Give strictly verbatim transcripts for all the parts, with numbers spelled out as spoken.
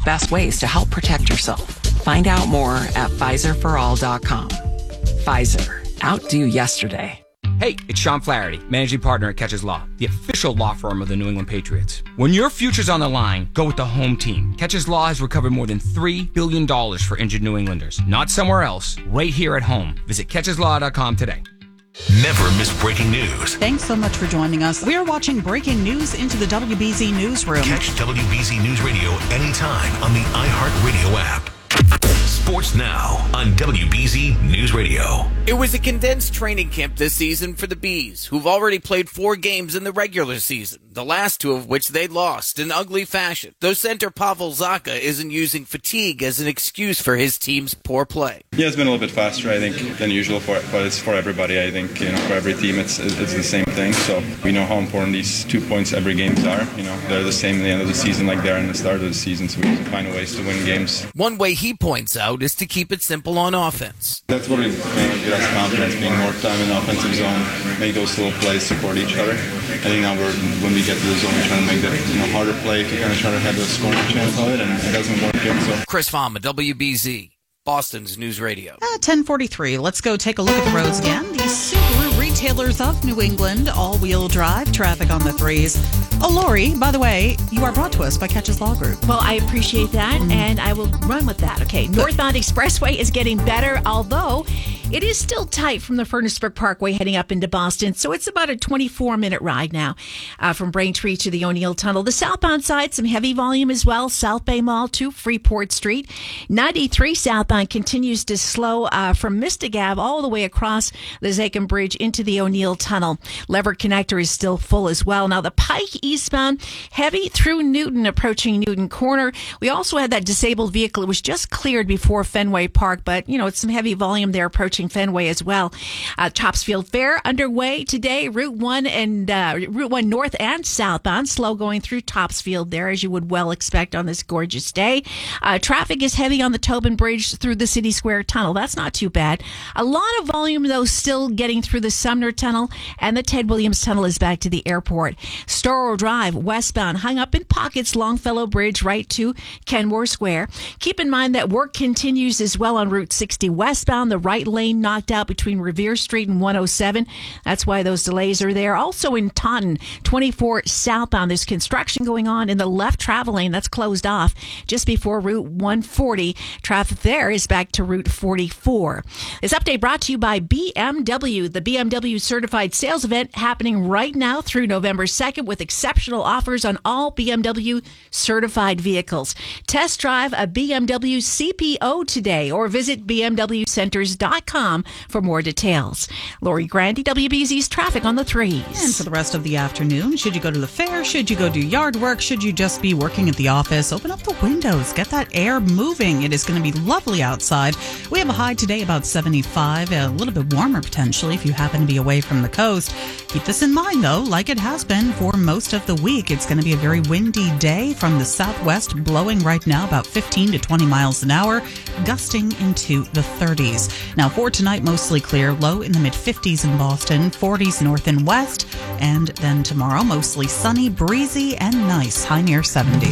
best ways to help protect yourself. Find out more at Pfizer for all dot com. Pfizer. Outdo yesterday. Hey, it's Sean Flaherty, managing partner at Catches Law, the official law firm of the New England Patriots. When your future's on the line, go with the home team. Catches Law has recovered more than three billion dollars for injured New Englanders. Not somewhere else, right here at home. Visit catches law dot com today. Never miss breaking news. Thanks so much for joining us. We are watching breaking news into the W B Z Newsroom. Catch W B Z News Radio anytime on the iHeartRadio app. Sports Now on W B Z News Radio. It was a condensed training camp this season for the Bees, who've already played four games in the regular season, the last two of which they lost in ugly fashion, though center Pavel Zacha isn't using fatigue as an excuse for his team's poor play. Yeah, it's been a little bit faster, I think, than usual, for, but it's for everybody. I think, you know, for every team, it's it's the same thing. So we know how important these two points every games are. You know, they're the same at the end of the season like they are in the start of the season, so we have to find ways to win games. One way he points out is to keep it simple on offense. That's what we you know, give us confidence, being more time in the offensive zone, make those little plays, support each other. I think now we're, when we get to the zone, we're trying to make that you know, harder play to kind of try to have a scoring chance of it, and it doesn't work yet. So. Chris Fama, W B Z, Boston's News Radio. At ten forty-three, let's go take a look at the roads again. The Subaru retailers of New England, all-wheel drive, traffic on the threes. Oh, Lori, by the way, you are brought to us by Catches Law Group. Well, I appreciate that, mm. and I will run with that. Okay, northbound expressway is getting better, although it is still tight from the Furnaceburg Parkway heading up into Boston, so it's about a twenty-four minute ride now uh, from Braintree to the O'Neill Tunnel. The southbound side, some heavy volume as well, South Bay Mall to Freeport Street. ninety-three southbound continues to slow uh, from Mystic Ave all the way across the Zakim Bridge into the O'Neill Tunnel. Lever Connector is still full as well. Now, the Pike eastbound, heavy through Newton, approaching Newton Corner. We also had that disabled vehicle. It was just cleared before Fenway Park, but, you know, it's some heavy volume there approaching Fenway as well. Uh, Topsfield Fair underway today. Route one and uh, Route one north and southbound, slow going through Topsfield there, as you would well expect on this gorgeous day. Uh, traffic is heavy on the Tobin Bridge through the City Square Tunnel. That's not too bad. A lot of volume, though, still getting through the Sumner Tunnel, and the Ted Williams Tunnel is back to the airport. Storrow Drive westbound, hung up in pockets, Longfellow Bridge right to Kenmore Square. Keep in mind that work continues as well on Route sixty westbound, the right lane knocked out between Revere Street and one oh seven. That's why those delays are there. Also in Taunton, twenty-four southbound, there's construction going on in the left travel lane that's closed off just before Route one forty. Traffic there is back to Route forty-four. This update brought to you by B M W, the B M W Certified Sales Event happening right now through November second with exceptional offers on all B M W certified vehicles. Test drive a B M W C P O today or visit b m w centers dot com for more details. Lori Grandy, W B Z's traffic on the threes. And for the rest of the afternoon, should you go to the fair? Should you go do yard work? Should you just be working at the office? Open up the windows. Get that air moving. It is going to be lovely outside. We have a high today about seventy-five, a little bit warmer potentially if you happen to be away from the coast. Keep this in mind, though, like it has been for most of the week. It's going to be a very windy day from the southwest, blowing right now about fifteen to twenty miles an hour, gusting into the thirties. Now, for tonight, mostly clear, low in the mid-fifties in Boston, forties north and west, and then tomorrow, mostly sunny, breezy, and nice, high near seventy.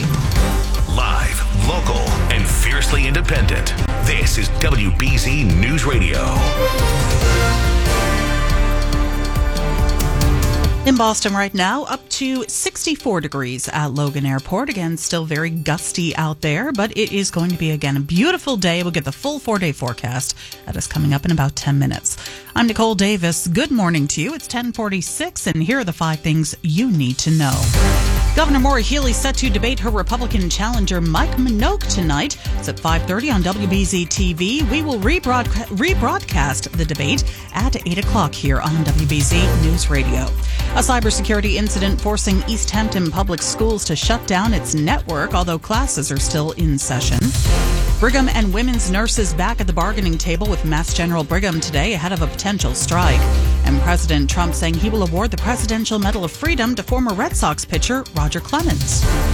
Live, local, and fiercely independent. This is W B Z News Radio. In Boston right now, up to sixty-four degrees at Logan Airport. Again, still very gusty out there, but it is going to be, again, a beautiful day. We'll get the full four-day forecast. That is coming up in about ten minutes. I'm Nicole Davis. Good morning to you. It's ten forty-six, and here are the five things you need to know. Governor Maura Healey set to debate her Republican challenger Mike Minogue tonight. It's at five thirty on W B Z T V. We will rebroadcast, rebroadcast the debate at eight o'clock here on W B Z News Radio. A cybersecurity incident forcing East Hampton Public Schools to shut down its network, although classes are still in session. Brigham and women's nurses back at the bargaining table with Mass General Brigham today ahead of a potential strike. And President Trump saying he will award the Presidential Medal of Freedom to former Red Sox pitcher Roger Clemens.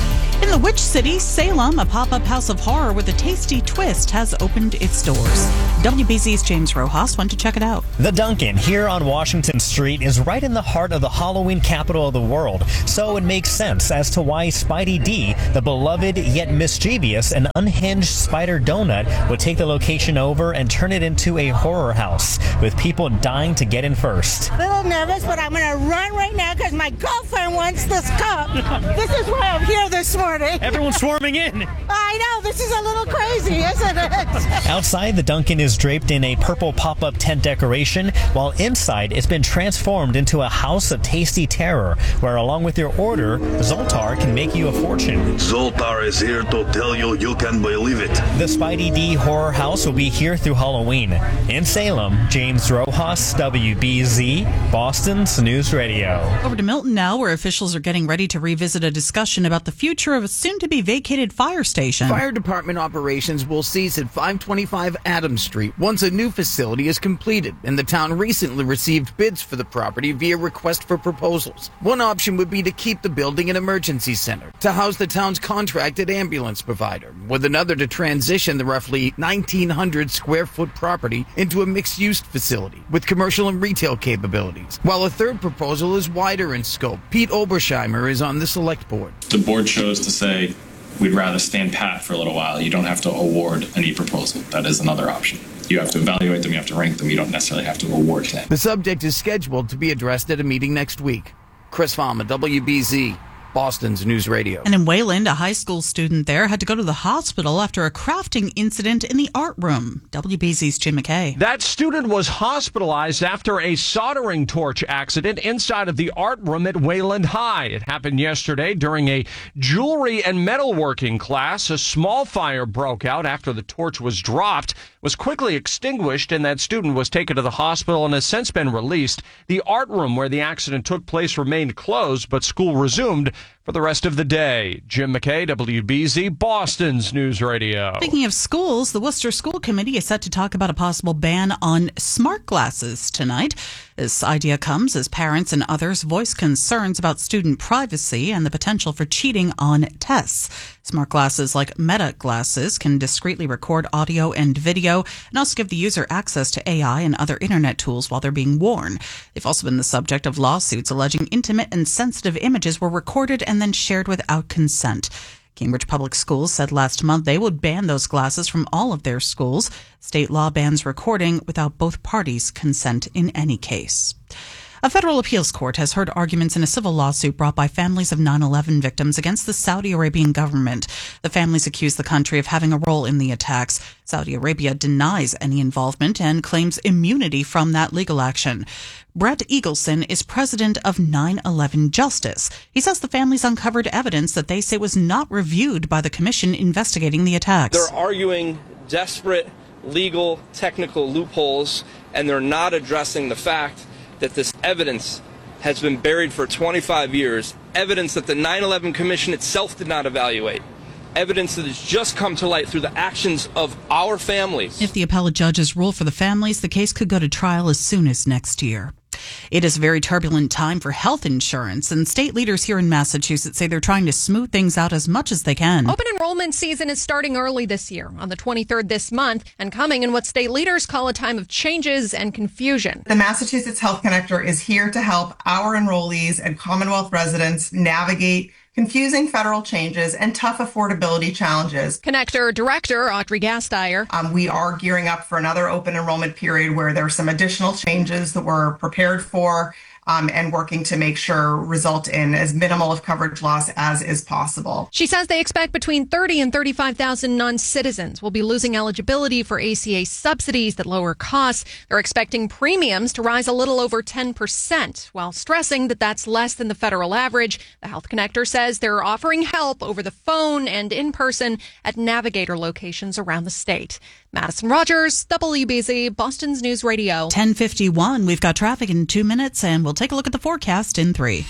In the Witch City, Salem, a pop-up house of horror with a tasty twist has opened its doors. W B Z's James Rojas went to check it out. The Dunkin' here on Washington Street is right in the heart of the Halloween capital of the world, so it makes sense as to why Spidey D, the beloved yet mischievous and unhinged spider donut, would take the location over and turn it into a horror house, with people dying to get in first. A little nervous, but I'm going to run right now because my girlfriend wants this cup. This is why I'm here this morning. Everyone's swarming in. I know, this is a little crazy, isn't it? Outside, the Dunkin' is draped in a purple pop-up tent decoration, while inside it's been transformed into a house of tasty terror, where along with your order, Zoltar can make you a fortune. Zoltar is here to tell you you can believe it. The Spidey D Horror House will be here through Halloween. In Salem, James Rojas, W B Z, Boston's News Radio. Over to Milton now, where officials are getting ready to revisit a discussion about the future of a soon-to-be vacated fire station. Fire department operations will cease at five twenty-five Adams Street once a new facility is completed, and the town recently received bids for the property via request for proposals. One option would be to keep the building an emergency center to house the town's contracted ambulance provider, with another to transition the roughly nineteen hundred square foot property into a mixed-use facility with commercial and retail capabilities, while a third proposal is wider in scope. Pete Obersheimer is on the select board. The board chose to say we'd rather stand pat for a little while. You don't have to award any proposal. That is another option. You have to evaluate them, you have to rank them, you don't necessarily have to award them. The subject is scheduled to be addressed at a meeting next week. Chris Fama, W B Z, Boston's News Radio. And in Wayland, a high school student there had to go to the hospital after a crafting incident in the art room. W B Z's Jim McKay. That student was hospitalized after a soldering torch accident inside of the art room at Wayland High. It happened yesterday during a jewelry and metalworking class. A small fire broke out after the torch was dropped, was quickly extinguished, and that student was taken to the hospital and has since been released. The art room where the accident took place remained closed, but school resumed for the rest of the day. Jim McKay, W B Z, Boston's News Radio. Speaking of schools, the Worcester School Committee is set to talk about a possible ban on smart glasses tonight. This idea comes as parents and others voice concerns about student privacy and the potential for cheating on tests. Smart glasses like Meta glasses can discreetly record audio and video and also give the user access to A I and other internet tools while they're being worn. They've also been the subject of lawsuits alleging intimate and sensitive images were recorded and then shared without consent. Cambridge Public Schools said last month they would ban those glasses from all of their schools. State law bans recording without both parties' consent in any case. A federal appeals court has heard arguments in a civil lawsuit brought by families of nine eleven victims against the Saudi Arabian government. The families accuse the country of having a role in the attacks. Saudi Arabia denies any involvement and claims immunity from that legal action. Brett Eagleson is president of nine eleven Justice. He says the families uncovered evidence that they say was not reviewed by the commission investigating the attacks. They're arguing desperate legal, technical loopholes, and they're not addressing the fact that this evidence has been buried for twenty-five years, evidence that the nine eleven Commission itself did not evaluate, evidence that has just come to light through the actions of our families. If the appellate judges rule for the families, the case could go to trial as soon as next year. It is a very turbulent time for health insurance, and state leaders here in Massachusetts say they're trying to smooth things out as much as they can. Open enrollment season is starting early this year, on the twenty-third this month, and coming in what state leaders call a time of changes and confusion. The Massachusetts Health Connector is here to help our enrollees and Commonwealth residents navigate confusing federal changes and tough affordability challenges. Connector Director Audrey Gasteyer. Um, we are gearing up for another open enrollment period where there are some additional changes that we're prepared for um, and working to make sure result in as minimal of coverage loss as is possible. She says they expect between thirty and thirty-five thousand non-citizens will be losing eligibility for A C A subsidies that lower costs. They're expecting premiums to rise a little over ten percent, while stressing that that's less than the federal average. The Health Connector says they're offering help over the phone and in person at Navigator locations around the state. Madison Rogers, W B Z, Boston's News Radio. ten fifty-one, we've got traffic in two minutes, and we'll take a look at the forecast in three.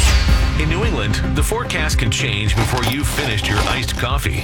In New England, the forecast can change before you've finished your iced coffee.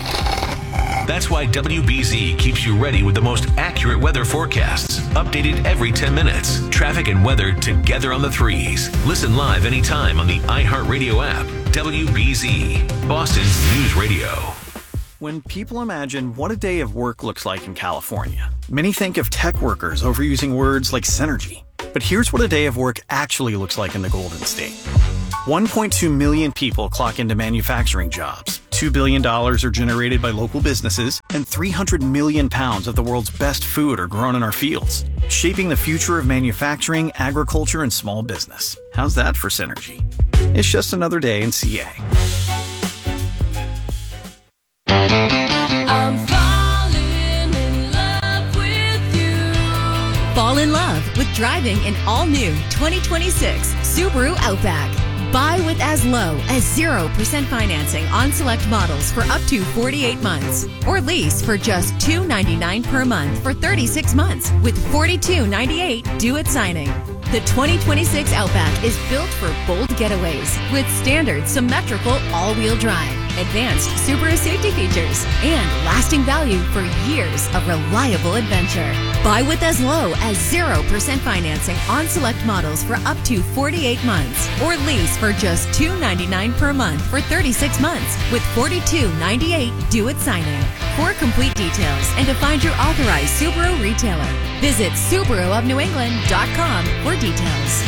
That's why W B Z keeps you ready with the most accurate weather forecasts, updated every ten minutes. Traffic and weather together on the threes. Listen live anytime on the iHeartRadio app, W B Z, Boston's News Radio. When people imagine what a day of work looks like in California, many think of tech workers overusing words like synergy. But here's what a day of work actually looks like in the Golden State. one point two million people clock into manufacturing jobs, two billion dollars are generated by local businesses, and three hundred million pounds of the world's best food are grown in our fields, shaping the future of manufacturing, agriculture, and small business. How's that for synergy? It's just another day in C A. I'm falling in love with you. Fall in love with driving an all-new twenty twenty-six Subaru Outback. Buy with as low as zero percent financing on select models for up to forty-eight months. Or lease for just two hundred ninety-nine dollars per month for thirty-six months with forty-two ninety-eight due at signing. The twenty twenty-six Outback is built for bold getaways with standard symmetrical all-wheel drive, advanced Subaru safety features, and lasting value for years of reliable adventure. Buy with as low as zero percent financing on select models for up to forty-eight months. Or lease for just two hundred ninety-nine dollars per month for thirty-six months with forty-two ninety-eight due at signing. For complete details and to find your authorized Subaru retailer, visit Subaru of New England dot com for details.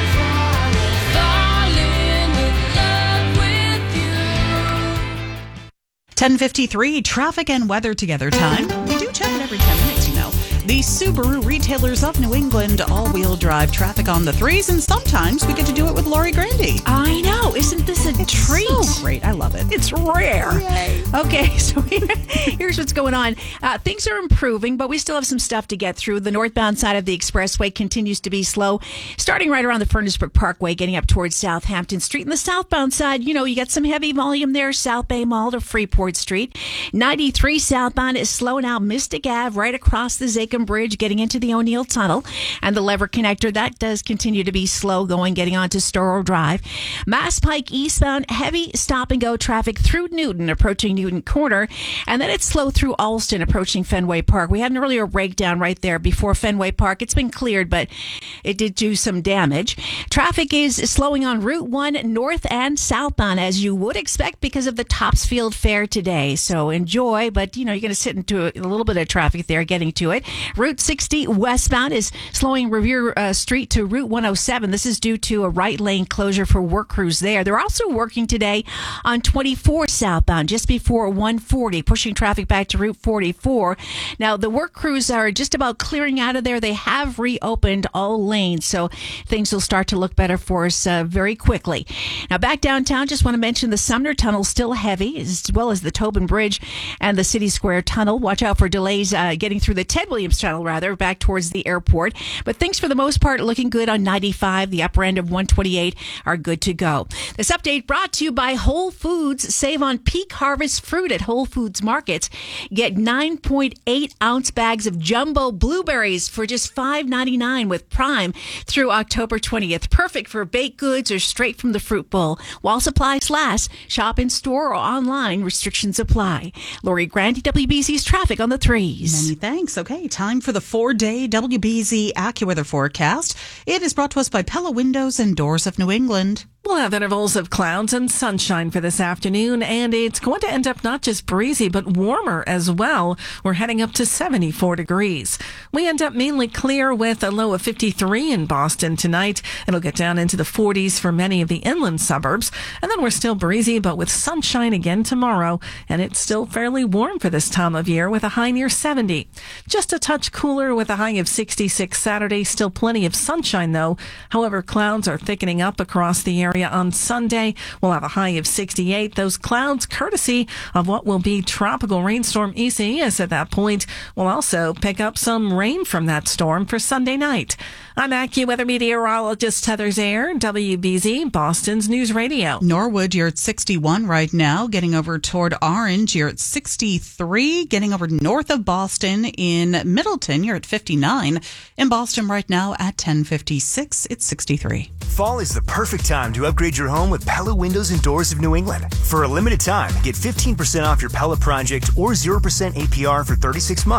ten fifty-three, traffic and weather together time. We do check it every ten minutes, you know. The Subaru retailers of New England, all-wheel drive traffic on the threes, and sometimes we get to do it with Lori Grandy. I know. Isn't this a it's treat? So great. I love it. It's rare. Yay. Okay, so here's what's going on. Uh, things are improving, but we still have some stuff to get through. The northbound side of the expressway continues to be slow, starting right around the Furnace-Brook Parkway, getting up towards Southampton Street. And the southbound side, you know, you got some heavy volume there, South Bay Mall to Freeport Street. ninety-three southbound is slowing out Mystic Ave right across the Zakim Bridge, getting into the O'Neill Tunnel. And the Lever Connector, that does continue to be slow going, getting onto Storrow Drive. Mass Pike eastbound, heavy stop and go traffic through Newton, approaching Newton Corner. And then it's slow through Alston, approaching Fenway Park. We had an earlier breakdown right there before Fenway Park. It's been cleared, but it did do some damage. Traffic is slowing on Route one north and southbound, as you would expect because of the Topsfield Fair today. So enjoy, but you know, you're going to sit into a, a little bit of traffic there getting to it. Route sixty westbound is slowing Revere uh, Street to Route one oh seven. This is due to a right lane closure for work crews there. They're also working today on twenty-four southbound just before one forty, pushing traffic back to Route forty-four. Now, the work crews are just about clearing out of there. They have reopened all lanes, so things will start to look better for us uh, very quickly. Now, back downtown, just want to mention the Sumner Tunnel still heavy, as well as the Tobin Bridge and the City Square Tunnel. Watch out for delays uh, getting through the Ted Williams Tunnel, rather, back towards the airport. But things for the most part looking good on ninety-five. The upper end of one twenty-eight are good to go. This update brought to you by Whole Foods. Save on peak harvest fruit at Whole Foods markets. Get nine point eight ounce bags of jumbo blueberries for just five ninety-nine with Prime through October twentieth. Perfect for baked goods or straight from the fruit bowl. While supplies last, shop in store or online. Restrictions apply. Lori Grandy, W B C's traffic on the threes. Many thanks. Okay, time for the four-day W B Z AccuWeather forecast. It is brought to us by Pella Windows and Doors of New England. We'll have intervals of clouds and sunshine for this afternoon, and it's going to end up not just breezy, but warmer as well. We're heading up to seventy-four degrees. We end up mainly clear with a low of fifty-three in Boston tonight. It'll get down into the forties for many of the inland suburbs, and then we're still breezy, but with sunshine again tomorrow, and it's still fairly warm for this time of year with a high near seventy. Just a touch cooler with a high of sixty-six Saturday. Still plenty of sunshine, though. However, clouds are thickening up across the area. On Sunday, we'll have a high of sixty-eight. Those clouds, courtesy of what will be tropical rainstorm Isaias at that point, will also pick up some rain from that storm for Sunday night. I'm AccuWeather meteorologist Heather Zaire, W B Z, Boston's News Radio. Norwood, you're at sixty-one right now. Getting over toward Orange, you're at sixty-three. Getting over north of Boston in Middleton, you're at fifty-nine. In Boston right now at ten fifty-six, it's sixty-three. Fall is the perfect time to upgrade your home with Pella Windows and Doors of New England. For a limited time, get fifteen percent off your Pella project or zero percent A P R for thirty-six months.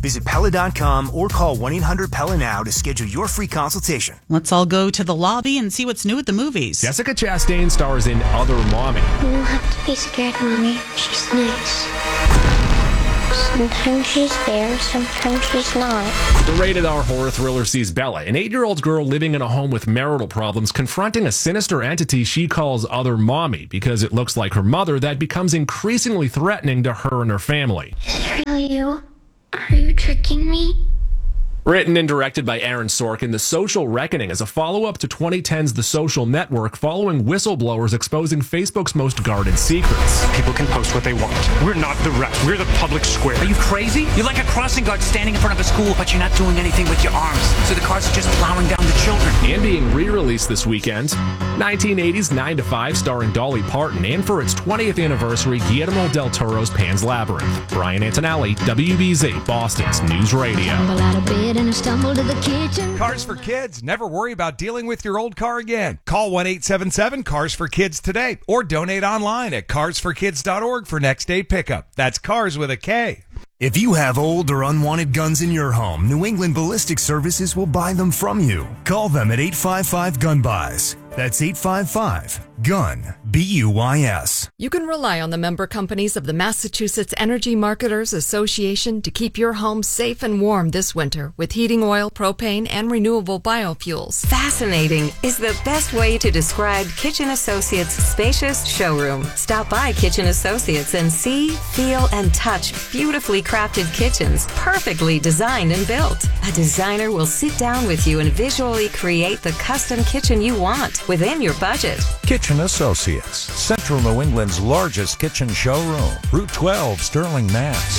Visit Pella dot com or call one eight hundred P E L A now to schedule your free consultation. Let's all go to the lobby and see what's new at the movies. Jessica Chastain stars in Other Mommy. You don't have to be scared, Mommy. She's nice. Sometimes she's there, sometimes she's not. The rated R horror thriller sees Bella, an eight-year-old girl living in a home with marital problems, confronting a sinister entity she calls Other Mommy because it looks like her mother that becomes increasingly threatening to her and her family. Is it really you? Are you tricking me? Written and directed by Aaron Sorkin, The Social Reckoning is a follow-up to twenty ten's The Social Network, following whistleblowers exposing Facebook's most guarded secrets. People can post what they want. We're not the rest. We're the public square. Are you crazy? You're like a crossing guard standing in front of a school, but you're not doing anything with your arms. So the cars are just plowing down the children. And being re-released this weekend, nineteen eighties nine to five starring Dolly Parton, and for its twentieth anniversary, Guillermo del Toro's Pan's Labyrinth. Brian Antonelli, W B Z, Boston's News Radio. And I stumbled to the kitchen. Cars for Kids. Never worry about dealing with your old car again. Call one eight seven seven cars for kids today or donate online at cars for kids dot org for next day pickup. That's cars with a K. If you have old or unwanted guns in your home, New England Ballistic Services will buy them from you. Call them at eight five five gun buys. That's eight five five gun B U Y S. You can rely on the member companies of the Massachusetts Energy Marketers Association to keep your home safe and warm this winter with heating oil, propane, and renewable biofuels. Fascinating is the best way to describe Kitchen Associates' spacious showroom. Stop by Kitchen Associates and see, feel, and touch beautifully crafted kitchens, perfectly designed and built. A designer will sit down with you and visually create the custom kitchen you want within your budget. Kitchen Associates, Central New England's largest kitchen showroom. Route twelve, Sterling, Mass.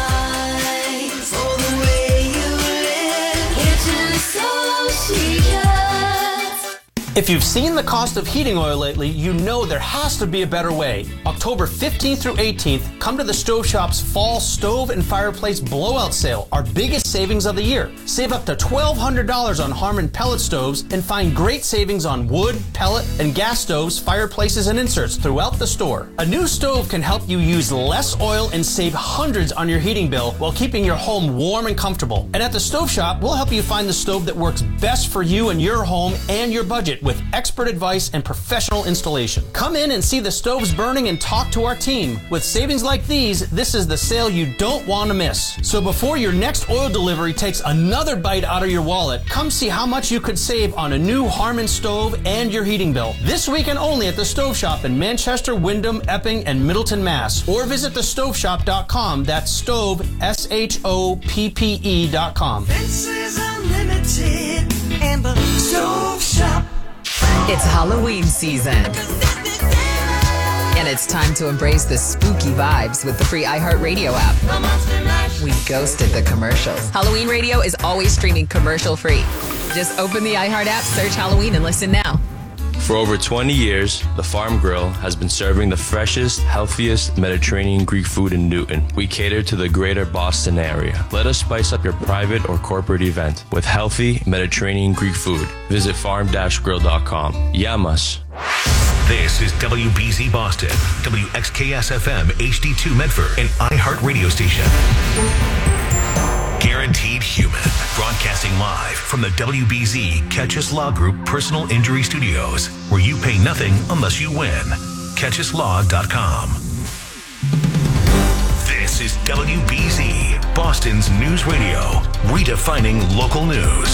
If you've seen the cost of heating oil lately, you know there has to be a better way. October fifteenth through eighteenth, come to the Stove Shop's Fall Stove and Fireplace Blowout Sale, our biggest savings of the year. Save up to twelve hundred dollars on Harmon pellet stoves and find great savings on wood, pellet, and gas stoves, fireplaces, and inserts throughout the store. A new stove can help you use less oil and save hundreds on your heating bill while keeping your home warm and comfortable. And at the Stove Shop, we'll help you find the stove that works best for you and your home and your budget with expert advice and professional installation. Come in and see the stoves burning and talk to our team. With savings like these, this is the sale you don't want to miss. So before your next oil delivery takes another bite out of your wallet, come see how much you could save on a new Harmon stove and your heating bill. This weekend only at the Stove Shop in Manchester, Wyndham, Epping, and Middleton, Mass. Or visit the stove shop dot com. That's stove, S H O P P E dot com. Fences Unlimited and the Stove Shop. It's Halloween season. And it's time to embrace the spooky vibes with the free iHeartRadio app. We ghosted the commercials. Halloween Radio is always streaming commercial free. Just open the iHeart app, search Halloween, and listen now. For over twenty years, The Farm Grill has been serving the freshest, healthiest Mediterranean Greek food in Newton. We cater to the greater Boston area. Let us spice up your private or corporate event with healthy Mediterranean Greek food. Visit farm dash grill dot com. Yamas. This is W B Z Boston, W X K S F M H D two Medford, and iHeart Radio Station. Guaranteed Human, broadcasting live from the W B Z Catch Us Law Group Personal Injury Studios, where you pay nothing unless you win. catch us law dot com. This is W B Z, Boston's news radio, redefining local news.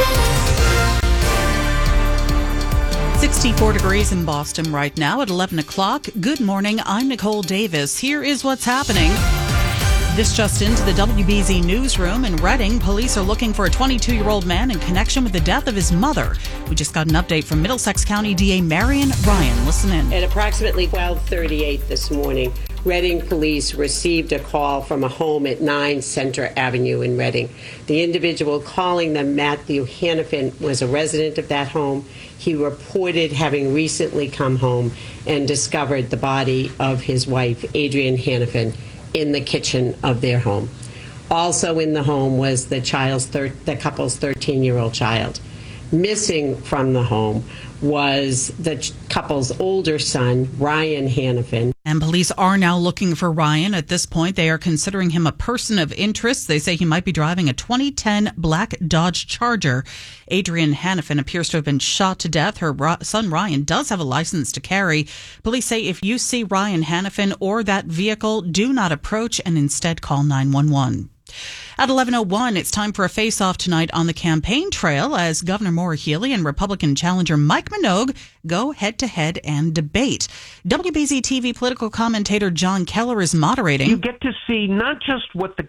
sixty-four degrees in Boston right now at eleven o'clock. Good morning. I'm Nicole Davis. Here is what's happening. This just into the W B Z newsroom in Reading. Police are looking for a twenty-two-year-old man in connection with the death of his mother. We just got an update from Middlesex County D A Marion Ryan. Listen in. At approximately twelve thirty-eight this morning, Reading police received a call from a home at nine Center Avenue in Reading. The individual calling them, Matthew Hannafin, was a resident of that home. He reported having recently come home and discovered the body of his wife, Adrienne Hannafin, in the kitchen of their home. Also in the home was the child's thir- the couple's thirteen-year-old child. Missing from the home was the couple's older son, Ryan Hannafin. And police are now looking for Ryan. At this point, they are considering him a person of interest. They say he might be driving a twenty ten black Dodge Charger. Adrienne Hannafin appears to have been shot to death. Her son, Ryan, does have a license to carry. Police say if you see Ryan Hannafin or that vehicle, do not approach and instead call nine one one. At eleven oh one, it's time for a face-off tonight on the campaign trail as Governor Maura Healey and Republican challenger Mike Minogue go head-to-head and debate. W B Z T V political commentator John Keller is moderating. You get to see not just what the